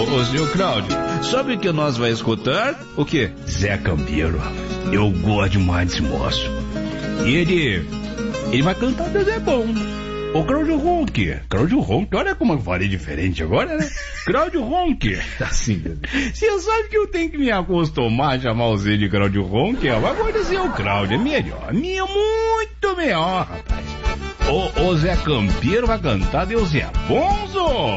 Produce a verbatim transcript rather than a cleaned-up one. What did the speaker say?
ô senhor Cláudio, sabe o que nós vai escutar? O quê? Zé Campeiro. Eu gosto demais desse moço. E ele, ele vai cantar Deus é bom. Ô Cláudio Ronque, Cláudio Ronque, olha como eu falei diferente agora, né? Cláudio Ronque. Assim, você sabe que eu tenho que me acostumar a chamar você de Cláudio Ronque? Agora sim, o Cláudio é melhor, minha muito melhor, rapaz. O, o Zé Campeiro vai cantar Deus é bom, Zô.